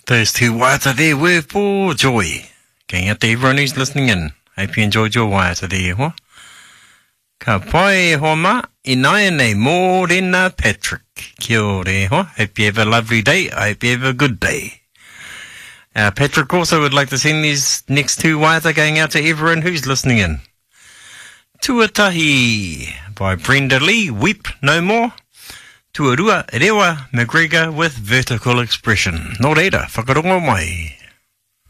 Those two waiata there were for joy. Going out to everyone who's listening in. Hope you enjoyed your waiata there, ho? Ka pai homa, inai nei mōrena Patrick. Kia ore, ho? Hope you have a lovely day. I hope you have a good day. Patrick also would like to send these next two waiata going out to everyone who's listening in. Tuatahi by Brenda Lee, Weep No More. Tuarua Rewa McGregor with Vertical Expression. Nō reira, whakarongo mai.